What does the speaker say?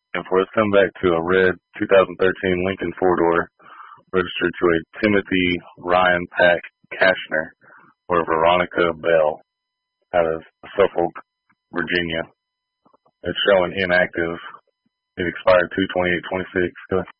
and for us to come back to a red 2013 Lincoln four-door registered to a Timothy Ryan Pack Kashner or Veronica Bell out of Suffolk, Virginia. It's showing inactive. It expired 2/28/26.